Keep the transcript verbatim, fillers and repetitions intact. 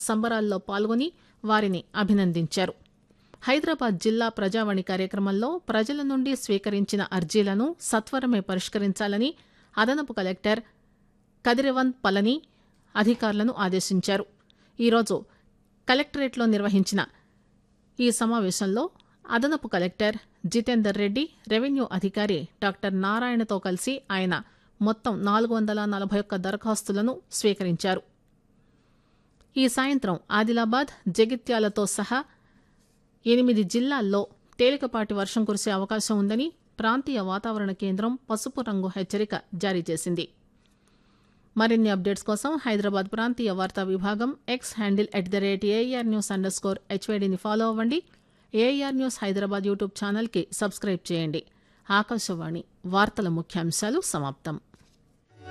సంబరాల్లో పాల్గొని వారిని అభినందించారు. హైదరాబాద్ జిల్లా ప్రజావాణి కార్యక్రమంలో ప్రజల నుండి స్వీకరించిన అర్జీలను సత్వరమే పరిష్కరించాలని అదనపు కలెక్టర్ కదిరివన్ పళని అధికారులను ఆదేశించారు. ఈరోజు కలెక్టరేట్లో నిర్వహించిన ఈ సమావేశంలో అదనపు కలెక్టర్ జితేందర్ రెడ్డి, రెవెన్యూ అధికారి డాక్టర్ నారాయణతో కలిసి ఆయన మొత్తం నాలుగు వందల నలభై ఒక్క దరఖాస్తులను స్వీకరించారు. ఈ సాయంత్రం ఆదిలాబాద్, జగిత్యాలతో సహా ఎనిమిది జిల్లాల్లో తేలికపాటి వర్షం కురిసే అవకాశం ఉందని ప్రాంతీయ వాతావరణ కేంద్రం పసుపు రంగు హెచ్చరిక జారీ చేసింది. మరిన్ని అప్డేట్స్ కోసం హైదరాబాద్ ప్రాంతీయ వార్తా విభాగం X handle at the rate AR news under score హెచ్వైడీని follow అవ్వండి. ఏఆర్ న్యూస్ హైదరాబాద్ యూట్యూబ్ ఛానల్కి సబ్స్క్రైబ్ చేయండి. ఆకాశవాణి వార్తల ముఖ్యాంశాలు సమాప్తం.